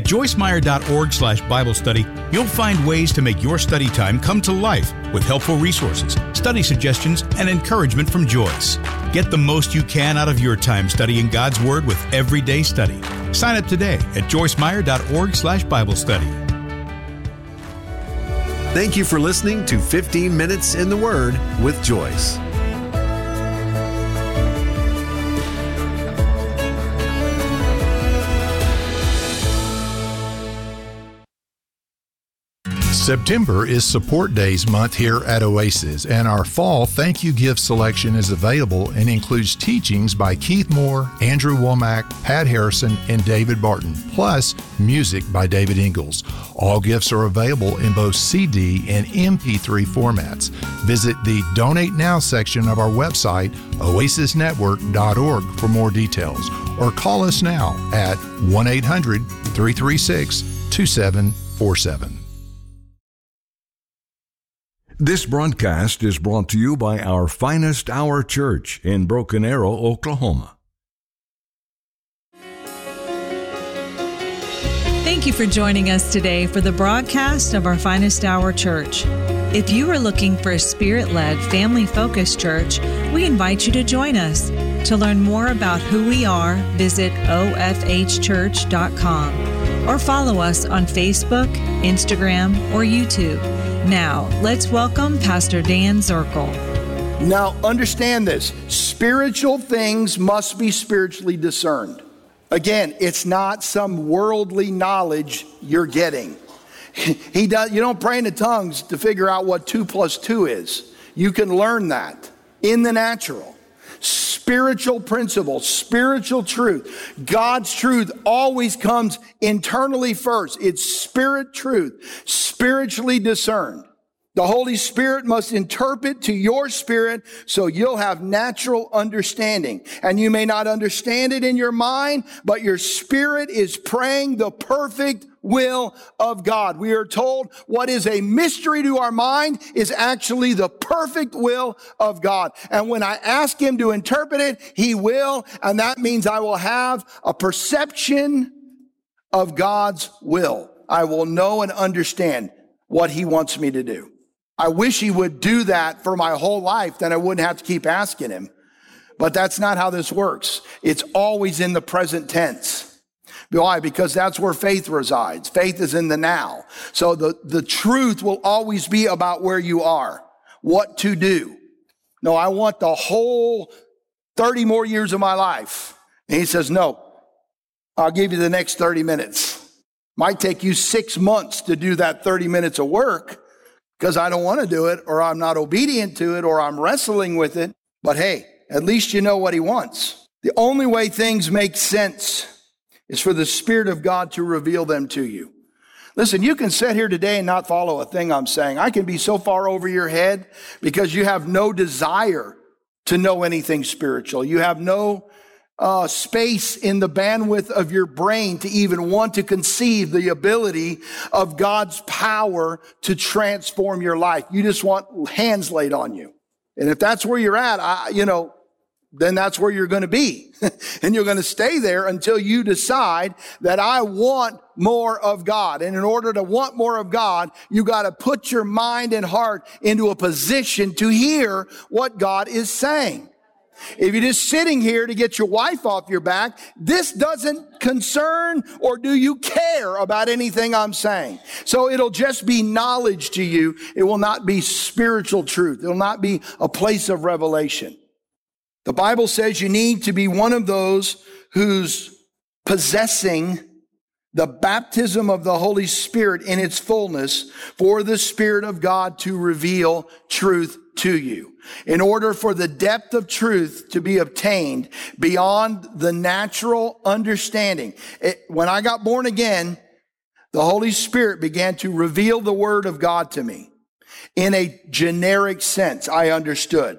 joycemeyer.org/Bible study, you'll find ways to make your study time come to life with helpful resources, study suggestions, and encouragement from Joyce. Get the most you can out of your time studying God's Word with Everyday Study. Sign up today at joycemeyer.org/Bible study. Thank you for listening to 15 Minutes in the Word with Joyce. September is Support Days month here at Oasis, and our fall thank you gift selection is available and includes teachings by Keith Moore, Andrew Womack, Pat Harrison, and David Barton, plus music by David Ingalls. All gifts are available in both CD and MP3 formats. Visit the Donate Now section of our website, oasisnetwork.org, for more details, or call us now at 1-800-336-2747. This broadcast is brought to you by our Finest Hour Church in Broken Arrow, Oklahoma. Thank you for joining us today for the broadcast of our Finest Hour Church. If you are looking for a Spirit-led, family-focused church, we invite you to join us. To learn more about who we are, visit ofhchurch.com or follow us on Facebook, Instagram, or YouTube. Now, let's welcome Pastor Dan Zirkle. Now, understand this. Spiritual things must be spiritually discerned. Again, it's not some worldly knowledge you're getting. You don't pray in the tongues to figure out what 2 + 2 is. You can learn that in the natural. Spiritual principle, spiritual truth. God's truth always comes internally first. It's spirit truth, spiritually discerned. The Holy Spirit must interpret to your spirit so you'll have natural understanding. And you may not understand it in your mind, but your spirit is praying the perfect will of God. We are told what is a mystery to our mind is actually the perfect will of God. And when I ask Him to interpret it, He will. And that means I will have a perception of God's will. I will know and understand what He wants me to do. I wish He would do that for my whole life, then I wouldn't have to keep asking Him. But that's not how this works. It's always in the present tense. Why? Because that's where faith resides. Faith is in the now. So the truth will always be about where you are, what to do. No, I want the whole 30 more years of my life. And He says, no, I'll give you the next 30 minutes. Might take you 6 months to do that 30 minutes of work because I don't want to do it, or I'm not obedient to it, or I'm wrestling with it. But hey, at least you know what He wants. The only way things make sense is for the Spirit of God to reveal them to you. Listen, you can sit here today and not follow a thing I'm saying. I can be so far over your head because you have no desire to know anything spiritual. You have no space in the bandwidth of your brain to even want to conceive the ability of God's power to transform your life. You just want hands laid on you. And if that's where you're at, then that's where you're going to be. And you're going to stay there until you decide that I want more of God. And in order to want more of God, you got to put your mind and heart into a position to hear what God is saying. If you're just sitting here to get your wife off your back, this doesn't concern or do you care about anything I'm saying. So it'll just be knowledge to you. It will not be spiritual truth. It will not be a place of revelation. The Bible says you need to be one of those who's possessing the baptism of the Holy Spirit in its fullness for the Spirit of God to reveal truth to you. In order for the depth of truth to be obtained beyond the natural understanding. When I got born again, the Holy Spirit began to reveal the Word of God to me. In a generic sense, I understood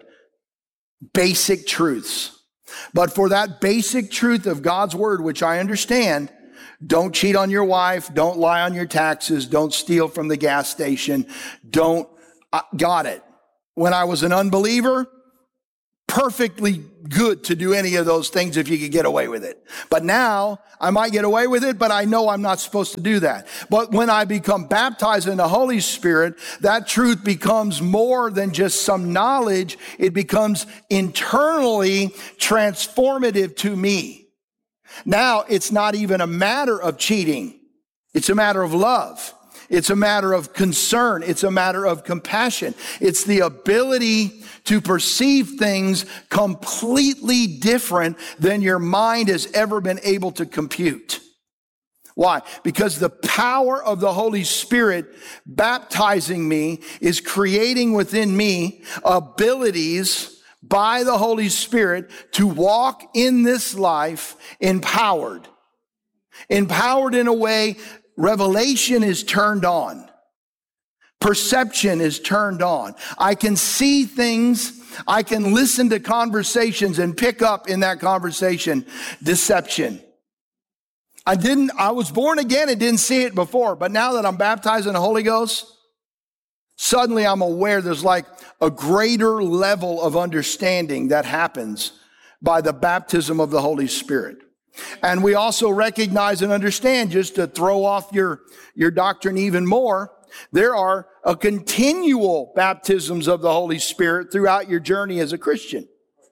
basic truths. But for that basic truth of God's Word, which I understand, don't cheat on your wife, don't lie on your taxes, don't steal from the gas station, got it. When I was an unbeliever, perfectly good to do any of those things if you could get away with it. But now I might get away with it, but I know I'm not supposed to do that. But when I become baptized in the Holy Spirit, that truth becomes more than just some knowledge. It becomes internally transformative to me. Now it's not even a matter of cheating. It's a matter of love. It's a matter of concern. It's a matter of compassion. It's the ability to perceive things completely different than your mind has ever been able to compute. Why? Because the power of the Holy Spirit baptizing me is creating within me abilities by the Holy Spirit to walk in this life empowered. Empowered in a way revelation is turned on. Perception is turned on. I can see things. I can listen to conversations and pick up in that conversation deception. I was born again and didn't see it before, but now that I'm baptized in the Holy Ghost, suddenly I'm aware there's like a greater level of understanding that happens by the baptism of the Holy Spirit. And we also recognize and understand, just to throw off your doctrine even more, there are a continual baptisms of the Holy Spirit throughout your journey as a Christian.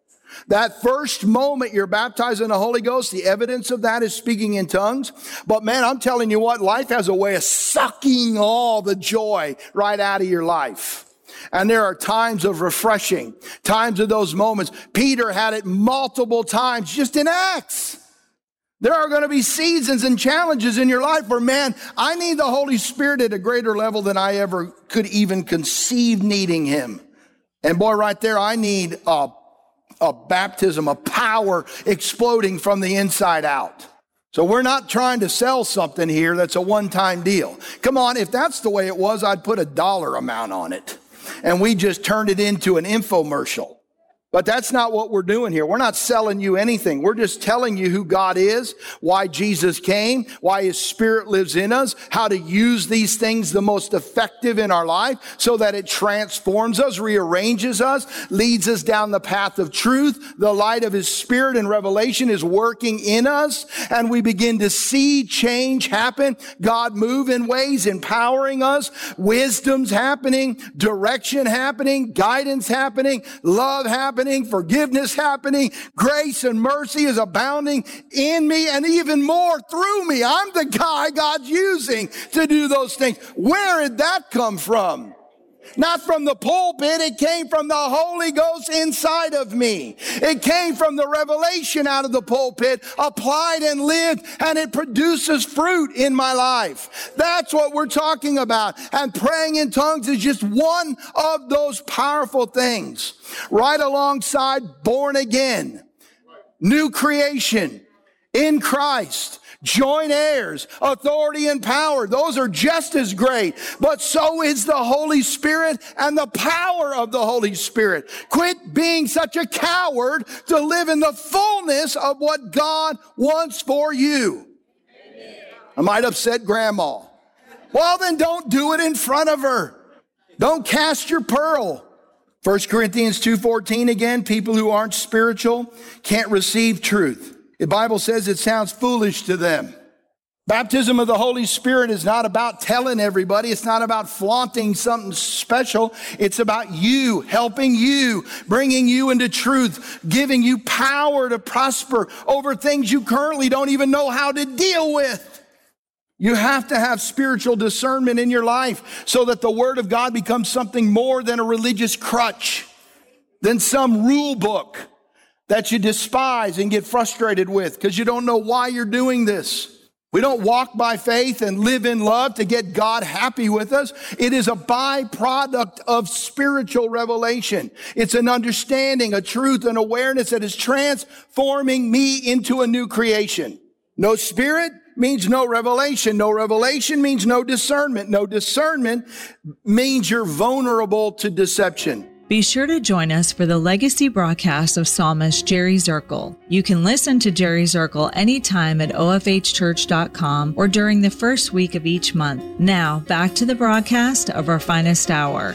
That first moment you're baptized in the Holy Ghost, the evidence of that is speaking in tongues. But man, I'm telling you what, life has a way of sucking all the joy right out of your life. And there are times of refreshing, times of those moments. Peter had it multiple times just in Acts. There are going to be seasons and challenges in your life where, man, I need the Holy Spirit at a greater level than I ever could even conceive needing him. And boy, right there, I need a baptism, a power exploding from the inside out. So we're not trying to sell something here that's a one-time deal. Come on, if that's the way it was, I'd put a dollar amount on it. And we just turned it into an infomercial. But that's not what we're doing here. We're not selling you anything. We're just telling you who God is, why Jesus came, why his Spirit lives in us, how to use these things the most effective in our life so that it transforms us, rearranges us, leads us down the path of truth. The light of his Spirit and revelation is working in us, and we begin to see change happen. God move in ways, empowering us, wisdom's happening, direction happening, guidance happening, love happening, forgiveness happening, grace and mercy is abounding in me and even more through me. I'm the guy God's using to do those things. Where did that come from? Not from the pulpit. It came from the Holy Ghost inside of me. It came from the revelation out of the pulpit, applied and lived, and it produces fruit in my life. That's what we're talking about. And praying in tongues is just one of those powerful things. Right alongside born again, new creation in Christ, joint heirs, authority and power. Those are just as great. But so is the Holy Spirit and the power of the Holy Spirit. Quit being such a coward to live in the fullness of what God wants for you. I might upset grandma. Well, then don't do it in front of her. Don't cast your pearl. 1 Corinthians 2:14 again, people who aren't spiritual can't receive truth. The Bible says it sounds foolish to them. Baptism of the Holy Spirit is not about telling everybody. It's not about flaunting something special. It's about you, helping you, bringing you into truth, giving you power to prosper over things you currently don't even know how to deal with. You have to have spiritual discernment in your life so that the Word of God becomes something more than a religious crutch, than some rule book that you despise and get frustrated with because you don't know why you're doing this. We don't walk by faith and live in love to get God happy with us. It is a byproduct of spiritual revelation. It's an understanding, a truth, an awareness that is transforming me into a new creation. No Spirit means no revelation. No revelation means no discernment. No discernment means you're vulnerable to deception. Be sure to join us for the legacy broadcast of psalmist Jerry Zirkle. You can listen to Jerry Zirkle anytime at ofhchurch.com or during the first week of each month. Now, back to the broadcast of Our Finest Hour.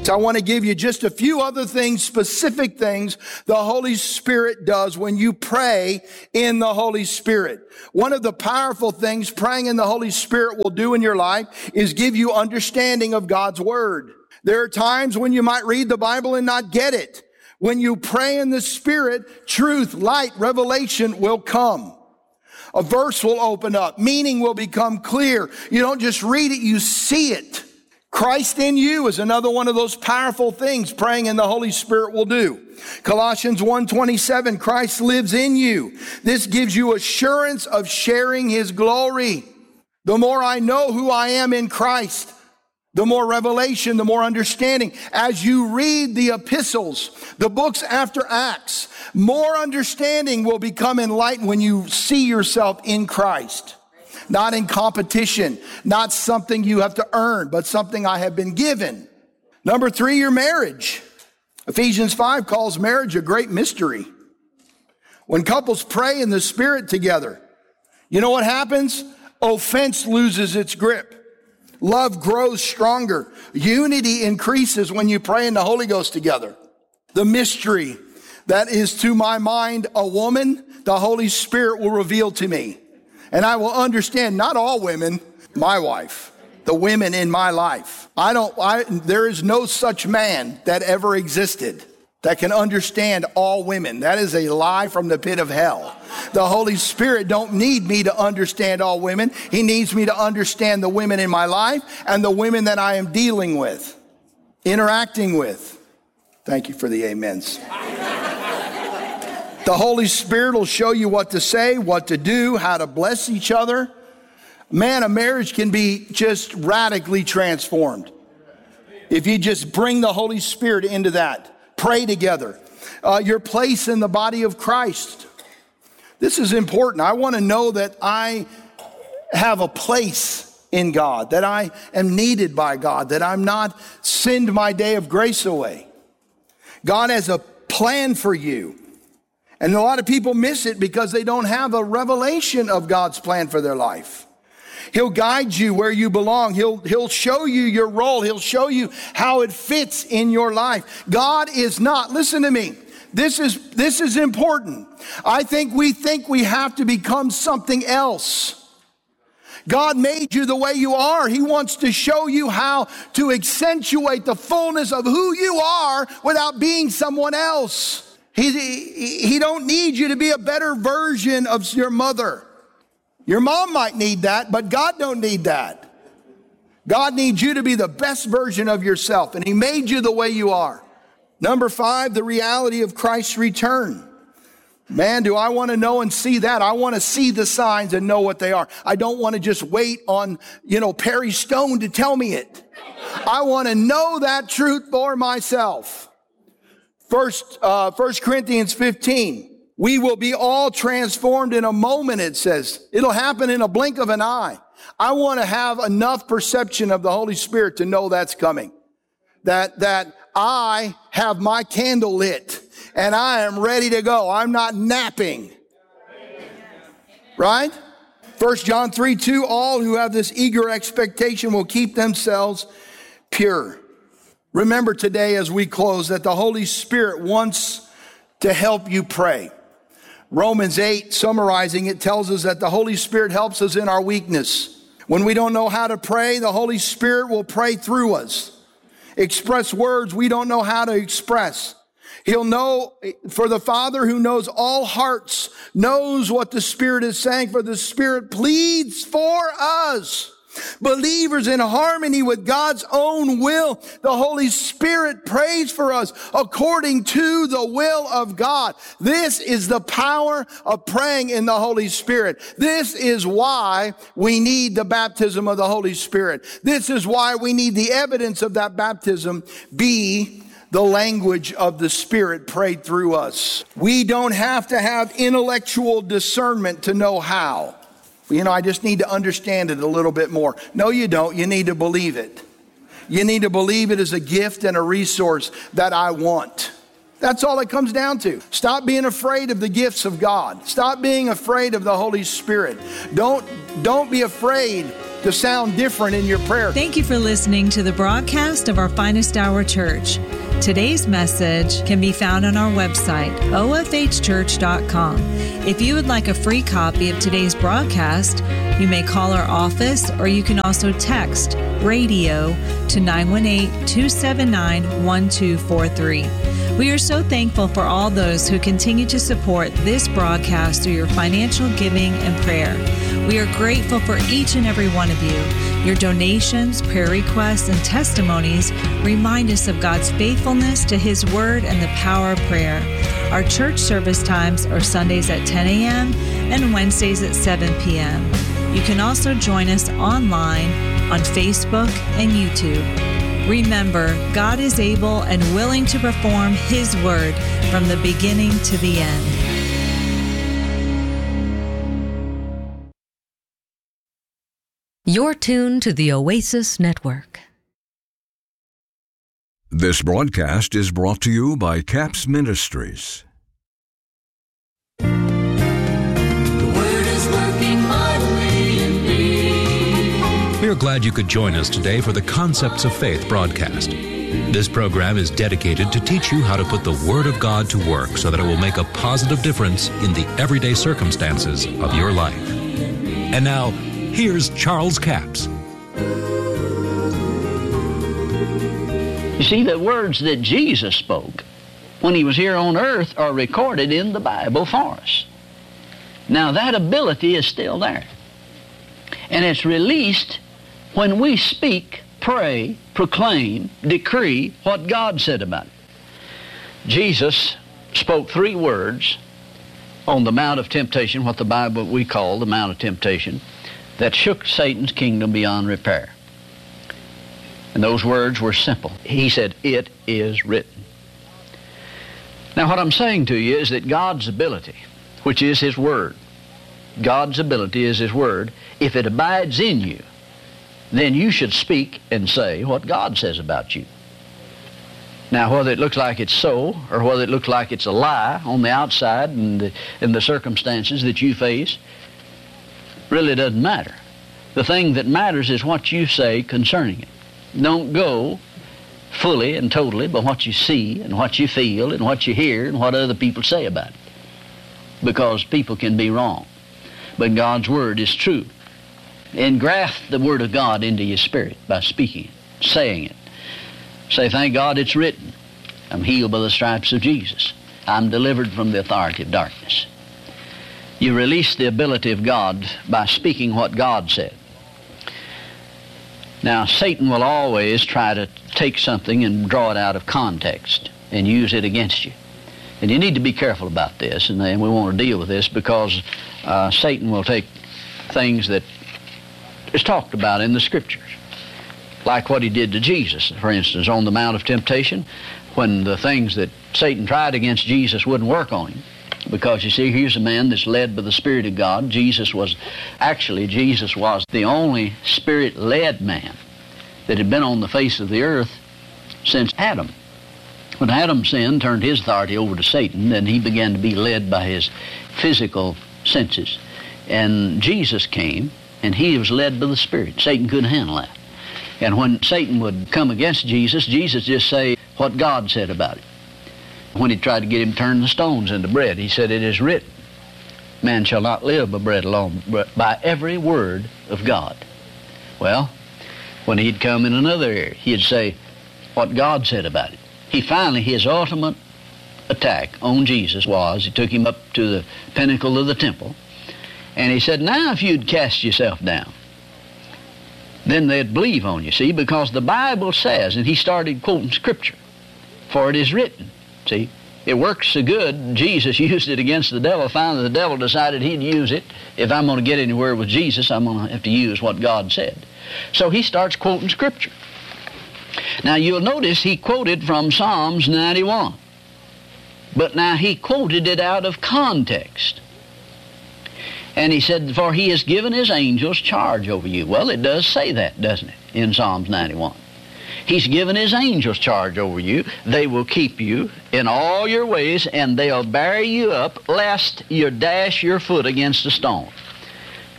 So I want to give you just a few other things, specific things the Holy Spirit does when you pray in the Holy Spirit. One of the powerful things praying in the Holy Spirit will do in your life is give you understanding of God's Word. There are times when you might read the Bible and not get it. When you pray in the Spirit, truth, light, revelation will come. A verse will open up. Meaning will become clear. You don't just read it, you see it. Christ in you is another one of those powerful things praying in the Holy Spirit will do. Colossians 1:27, Christ lives in you. This gives you assurance of sharing His glory. The more I know who I am in Christ, the more revelation, the more understanding. As you read the epistles, the books after Acts, more understanding will become enlightened when you see yourself in Christ. Not in competition, not something you have to earn, but something I have been given. Number 3, your marriage. Ephesians 5 calls marriage a great mystery. When couples pray in the Spirit together, you know what happens? Offense loses its grip. Love grows stronger. Unity increases when you pray in the Holy Ghost together. The mystery that is to my mind a woman, the Holy Spirit will reveal to me. And I will understand, not all women, my wife, the women in my life. There is no such man that ever existed that can understand all women. That is a lie from the pit of hell. The Holy Spirit don't need me to understand all women. He needs me to understand the women in my life and the women that I am dealing with, interacting with. Thank you for the amens. The Holy Spirit will show you what to say, what to do, how to bless each other. Man, a marriage can be just radically transformed if you just bring the Holy Spirit into that. Pray together. Your place in the body of Christ. This is important. I want to know that I have a place in God, that I am needed by God, that I'm not sinned my day of grace away. God has a plan for you. And a lot of people miss it because they don't have a revelation of God's plan for their life. He'll guide you where you belong. He'll show you your role. He'll show you how it fits in your life. God is not, listen to me, this is important. I think we have to become something else. God made you the way you are. He wants to show you how to accentuate the fullness of who you are without being someone else. He don't need you to be a better version of your mother. Your mom might need that, but God don't need that. God needs you to be the best version of yourself, and He made you the way you are. Number 5, the reality of Christ's return. Man, do I want to know and see that. I want to see the signs and know what they are. I don't want to just wait on, Perry Stone to tell me it. I want to know that truth for myself. 1 Corinthians 15, we will be all transformed in a moment, it says. It'll happen in a blink of an eye. I want to have enough perception of the Holy Spirit to know that's coming. That I have my candle lit and I am ready to go. I'm not napping. Right? 1 John 3:2, all who have this eager expectation will keep themselves pure. Remember today as we close that the Holy Spirit wants to help you pray. Romans 8, summarizing it, tells us that the Holy Spirit helps us in our weakness. When we don't know how to pray, the Holy Spirit will pray through us. Express words we don't know how to express. He'll know, for the Father who knows all hearts, knows what the Spirit is saying, for the Spirit pleads for us. Believers in harmony with God's own will, the Holy Spirit prays for us according to the will of God. This is the power of praying in the Holy Spirit. This is why we need the baptism of the Holy Spirit. This is why we need the evidence of that baptism be the language of the Spirit prayed through us. We don't have to have intellectual discernment to know how. I just need to understand it a little bit more. No, you don't. You need to believe it. You need to believe it as a gift and a resource that I want. That's all it comes down to. Stop being afraid of the gifts of God. Stop being afraid of the Holy Spirit. Don't be afraid to sound different in your prayer. Thank you for listening to the broadcast of our Finest Hour Church. Today's message can be found on our website, ofhchurch.com. If you would like a free copy of today's broadcast, you may call our office, or you can also text radio to 918-279-1243. We are so thankful for all those who continue to support this broadcast through your financial giving and prayer. We are grateful for each and every one of you. Your donations, prayer requests, and testimonies remind us of God's faithfulness to His Word and the power of prayer. Our church service times are Sundays at 10 a.m. and Wednesdays at 7 p.m. You can also join us online on Facebook and YouTube. Remember, God is able and willing to perform His Word from the beginning to the end. You're tuned to the Oasis Network. This broadcast is brought to you by CAPS Ministries. The Word is working mightily in me. We are glad you could join us today for the Concepts of Faith broadcast. This program is dedicated to teach you how to put the Word of God to work so that it will make a positive difference in the everyday circumstances of your life. And now, here's Charles Capps. You see, the words that Jesus spoke when He was here on earth are recorded in the Bible for us. Now, that ability is still there. And it's released when we speak, pray, proclaim, decree what God said about it. Jesus spoke 3 words on the Mount of Temptation, what the Bible we call the Mount of Temptation, that shook Satan's kingdom beyond repair. And those words were simple. He said, "It is written." Now what I'm saying to you is that God's ability, which is His Word, God's ability is His Word. If it abides in you, then you should speak and say what God says about you. Now, whether it looks like it's so, or whether it looks like it's a lie on the outside and the circumstances that you face, really doesn't matter. The thing that matters is what you say concerning it. Don't go fully and totally by what you see and what you feel and what you hear and what other people say about it. Because people can be wrong. But God's Word is true. Engraft the Word of God into your spirit by speaking it, saying it. Say, "Thank God it's written. I'm healed by the stripes of Jesus. I'm delivered from the authority of darkness." You release the ability of God by speaking what God said. Now, Satan will always try to take something and draw it out of context and use it against you. And you need to be careful about this, and we want to deal with this because Satan will take things that is talked about in the Scriptures, like what he did to Jesus, for instance, on the Mount of Temptation, when the things that Satan tried against Jesus wouldn't work on him. Because, you see, here's a man that's led by the Spirit of God. Jesus was the only Spirit-led man that had been on the face of the earth since Adam. When Adam sinned, turned his authority over to Satan, then he began to be led by his physical senses. And Jesus came, and he was led by the Spirit. Satan couldn't handle that. And when Satan would come against Jesus, Jesus just say what God said about it. When he tried to get him to turn the stones into bread, he said, "It is written, man shall not live by bread alone, but by every word of God." Well, when he'd come in another area, he'd say what God said about it. His ultimate attack on Jesus was, he took him up to the pinnacle of the temple, and he said, "Now if you'd cast yourself down, then they'd believe on you." See, because the Bible says, and he started quoting Scripture, "For it is written." See, it works so good, Jesus used it against the devil. Finally, the devil decided he'd use it. If I'm going to get anywhere with Jesus, I'm going to have to use what God said. So he starts quoting Scripture. Now, you'll notice he quoted from Psalms 91. But now he quoted it out of context. And he said, "For he has given his angels charge over you." Well, it does say that, doesn't it, in Psalms 91. He's given his angels charge over you. They will keep you in all your ways, and they'll bear you up, lest you dash your foot against a stone.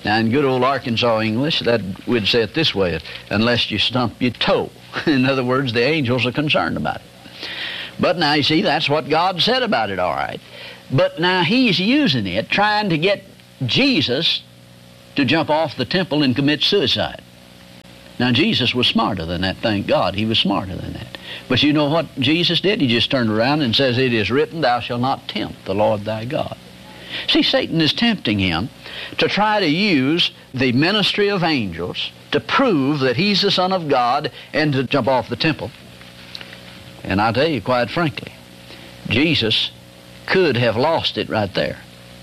Now, in good old Arkansas English, that we'd say it this way, unless you stump your toe. In other words, the angels are concerned about it. But now, you see, that's what God said about it, all right. But now he's using it, trying to get Jesus to jump off the temple and commit suicide. Now, Jesus was smarter than that, thank God. He was smarter than that. But you know what Jesus did? He just turned around and says, "It is written, thou shalt not tempt the Lord thy God." See, Satan is tempting him to try to use the ministry of angels to prove that he's the Son of God and to jump off the temple. And I'll tell you quite frankly, Jesus could have lost it right there.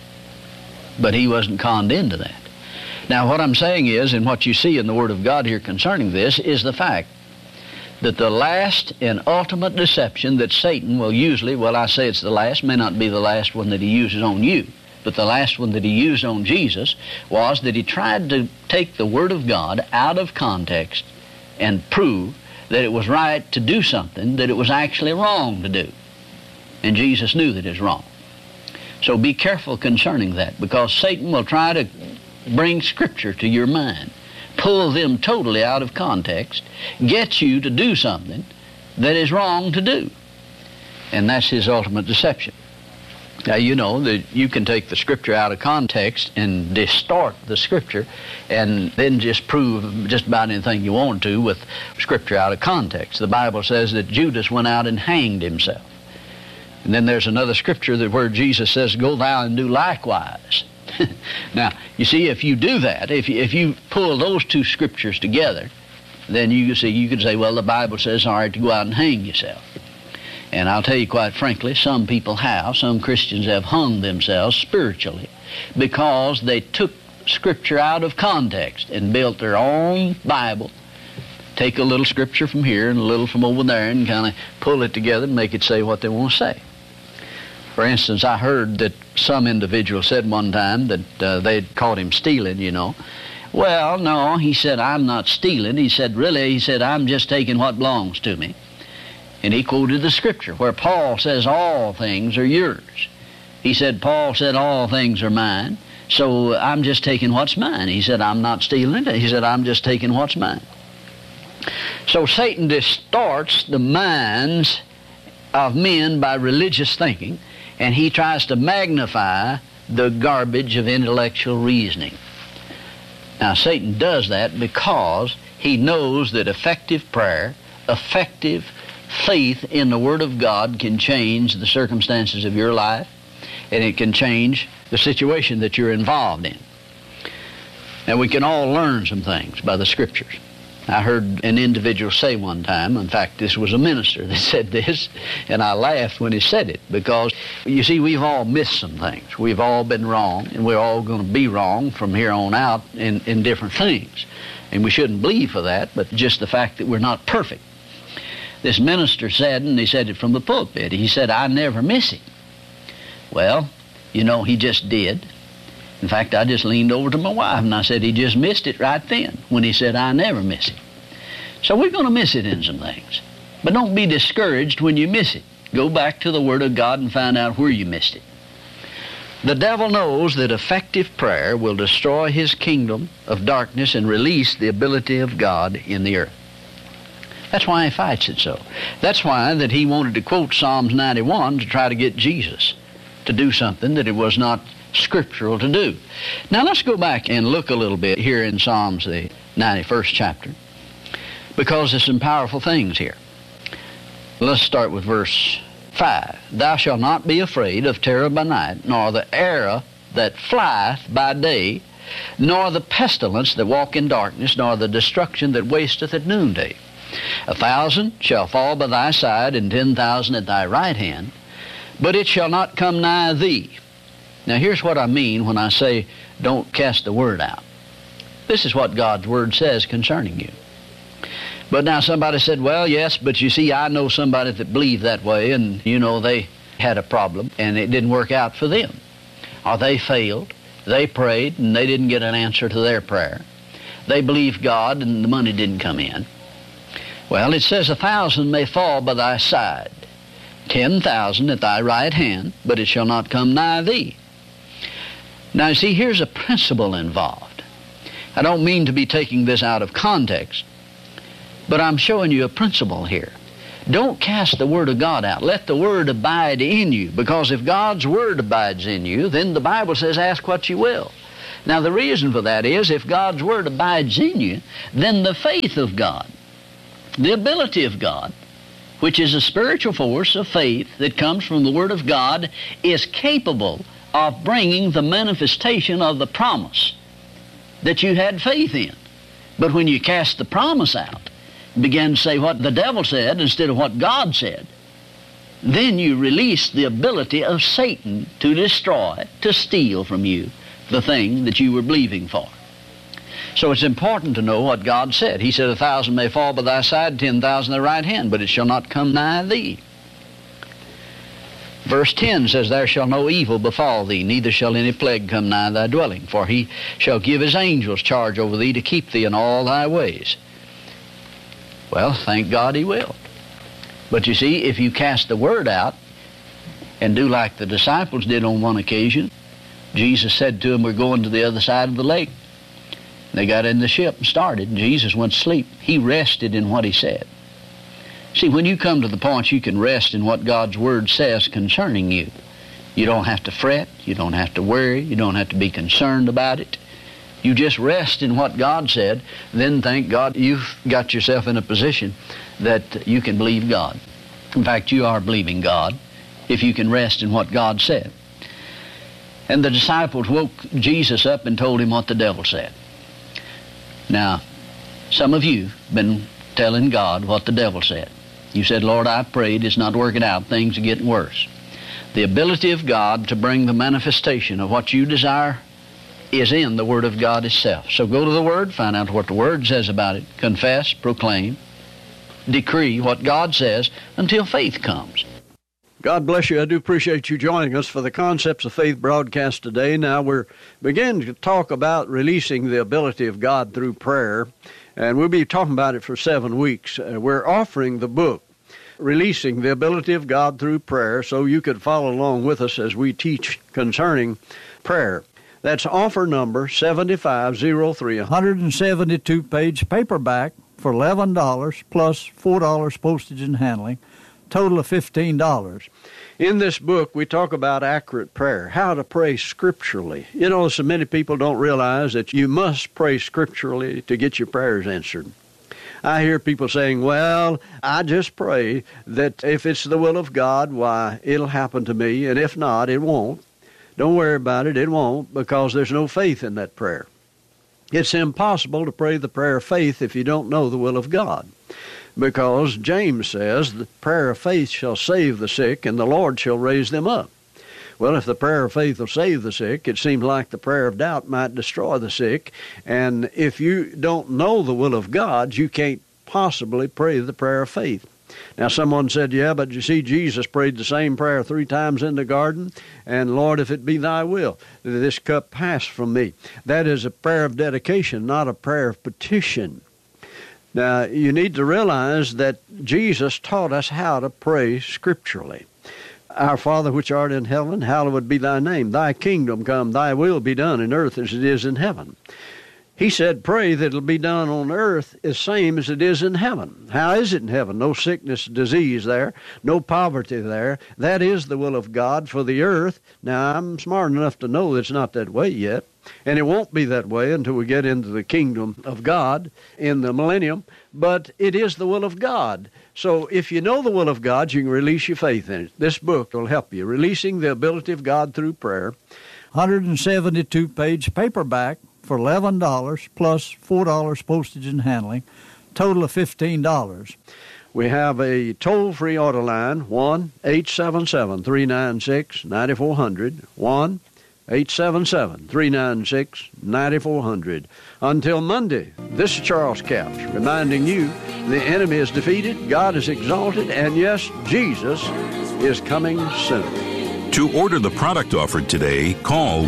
But he wasn't conned into that. Now, what I'm saying is, and what you see in the Word of God here concerning this, is the fact that the last and ultimate deception that Satan will usually, well, I say it's the last, may not be the last one that he uses on you, but the last one that he used on Jesus was that he tried to take the Word of God out of context and prove that it was right to do something that it was actually wrong to do. And Jesus knew that it was wrong. So be careful concerning that, because Satan will try to bring Scripture to your mind, pull them totally out of context, get you to do something that is wrong to do. And that's his ultimate deception. Now, you know that you can take the Scripture out of context and distort the Scripture and then just prove just about anything you want to with Scripture out of context. The Bible says that Judas went out and hanged himself. And then there's another Scripture that where Jesus says, "Go thou and do likewise." Now, you see, if you do that, if you pull those two Scriptures together, then you can say, well, the Bible says, all right, to go out and hang yourself. And I'll tell you quite frankly, some Christians have hung themselves spiritually because they took Scripture out of context and built their own Bible, take a little Scripture from here and a little from over there and kind of pull it together and make it say what they want to say. For instance, I heard that some individual said one time that they'd caught him stealing, you know. Well, no, he said, I'm not stealing. He said, really, I'm just taking what belongs to me. And he quoted the Scripture where Paul says all things are yours. He said, Paul said all things are mine, so I'm just taking what's mine. He said, I'm not stealing it. He said, I'm just taking what's mine. So Satan distorts the minds of men by religious thinking, and he tries to magnify the garbage of intellectual reasoning. Now, Satan does that because he knows that effective prayer, effective faith in the Word of God can change the circumstances of your life, and it can change the situation that you're involved in. And we can all learn some things by the Scriptures. I heard an individual say one time, in fact, this was a minister that said this, and I laughed when he said it, because, you see, we've all missed some things. We've all been wrong, and we're all going to be wrong from here on out in different things. And we shouldn't believe for that, but just the fact that we're not perfect. This minister said, and he said it from the pulpit, he said, I never miss it. Well, you know, he just did. In fact, I just leaned over to my wife and I said, he just missed it right then when he said, I never miss it. So we're going to miss it in some things. But don't be discouraged when you miss it. Go back to the Word of God and find out where you missed it. The devil knows that effective prayer will destroy his kingdom of darkness and release the ability of God in the earth. That's why he fights it so. That's why that he wanted to quote Psalms 91 to try to get Jesus to do something that it was not scriptural to do. Now let's go back and look a little bit here in Psalms, the 91st chapter, because there's some powerful things here. Let's start with verse 5. Thou shalt not be afraid of terror by night, nor the arrow that flieth by day, nor the pestilence that walk in darkness, nor the destruction that wasteth at noonday. 1,000 shall fall by thy side, and 10,000 at thy right hand, but it shall not come nigh thee. Now here's what I mean when I say don't cast the word out. This is what God's Word says concerning you. But now somebody said, well, yes, but you see, I know somebody that believed that way, and you know, they had a problem and it didn't work out for them. Or they failed, they prayed and they didn't get an answer to their prayer. They believed God and the money didn't come in. Well, it says 1,000 may fall by thy side, 10,000 at thy right hand, but it shall not come nigh thee. Now, see, here's a principle involved. I don't mean to be taking this out of context, but I'm showing you a principle here. Don't cast the Word of God out. Let the Word abide in you, because if God's Word abides in you, then the Bible says, ask what you will. Now, the reason for that is, if God's Word abides in you, then the faith of God, the ability of God, which is a spiritual force of faith that comes from the Word of God, is capable of bringing the manifestation of the promise that you had faith in. But when you cast the promise out, begin to say what the devil said instead of what God said, then you release the ability of Satan to destroy, to steal from you the thing that you were believing for. So it's important to know what God said. He said, 1,000 may fall by thy side, 10,000 at thy right hand, but it shall not come nigh thee. Verse 10 says, there shall no evil befall thee, neither shall any plague come nigh thy dwelling, for he shall give his angels charge over thee to keep thee in all thy ways. Well, thank God he will. But you see, if you cast the Word out and do like the disciples did on one occasion, Jesus said to them, we're going to the other side of the lake. They got in the ship and started, and Jesus went to sleep. He rested in what he said. See, when you come to the point you can rest in what God's Word says concerning you, you don't have to fret, you don't have to worry, you don't have to be concerned about it. You just rest in what God said, then thank God you've got yourself in a position that you can believe God. In fact, you are believing God if you can rest in what God said. And the disciples woke Jesus up and told him what the devil said. Now, some of you have been telling God what the devil said. You said, Lord, I prayed, it's not working out, things are getting worse. The ability of God to bring the manifestation of what you desire is in the Word of God itself. So go to the Word, find out what the Word says about it, confess, proclaim, decree what God says until faith comes. God bless you. I do appreciate you joining us for the Concepts of Faith broadcast today. Now we're beginning to talk about releasing the ability of God through prayer, and we'll be talking about it for 7 weeks. We're offering the book, Releasing the Ability of God Through Prayer, so you could follow along with us as we teach concerning prayer. That's offer number 7503, 172-page paperback for $11 plus $4 postage and handling, total of $15. In this book, we talk about accurate prayer, how to pray scripturally. You know, so many people don't realize that you must pray scripturally to get your prayers answered. I hear people saying, well, I just pray that if it's the will of God, why, it'll happen to me, and if not, it won't. Don't worry about it, it won't, because there's no faith in that prayer. It's impossible to pray the prayer of faith if you don't know the will of God, because James says, the prayer of faith shall save the sick, and the Lord shall raise them up. Well, if the prayer of faith will save the sick, it seems like the prayer of doubt might destroy the sick. And if you don't know the will of God, you can't possibly pray the prayer of faith. Now, someone said, yeah, but you see, Jesus prayed the same prayer 3 times in the garden, and Lord, if it be thy will, this cup pass from me. That is a prayer of dedication, not a prayer of petition. Now, you need to realize that Jesus taught us how to pray scripturally. Our Father which art in heaven, hallowed be thy name. Thy kingdom come, thy will be done in earth as it is in heaven. He said, pray that it'll be done on earth as same as it is in heaven. How is it in heaven? No sickness, disease there, no poverty there. That is the will of God for the earth. Now, I'm smart enough to know that it's not that way yet, and it won't be that way until we get into the kingdom of God in the millennium, but it is the will of God. So if you know the will of God, you can release your faith in it. This book will help you. Releasing the Ability of God Through Prayer, 172-page paperback for $11 plus $4 postage and handling, total of $15. We have a toll-free order line, 1-877-396-9400, 1-877-396-9400. Until Monday, this is Charles Capps reminding you the enemy is defeated, God is exalted, and yes, Jesus is coming soon. To order the product offered today, call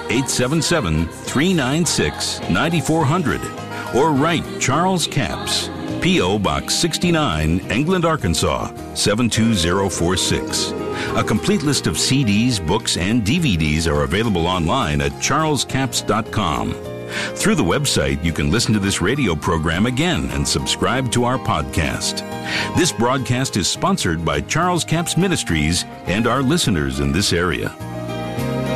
1-877-396-9400 or write Charles Capps, P.O. Box 69, England, Arkansas, 72046. A complete list of CDs, books, and DVDs are available online at charlescapps.com. Through the website, you can listen to this radio program again and subscribe to our podcast. This broadcast is sponsored by Charles Capps Ministries and our listeners in this area.